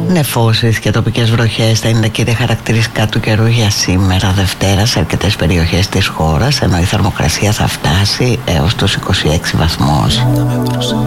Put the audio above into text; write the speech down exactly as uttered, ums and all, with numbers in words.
Νεφώσεις και τοπικές βροχές θα είναι τα κύρια χαρακτηριστικά του καιρού για σήμερα Δευτέρα σε αρκετές περιοχές της χώρας, ενώ η θερμοκρασία θα φτάσει έως τους είκοσι έξι βαθμούς.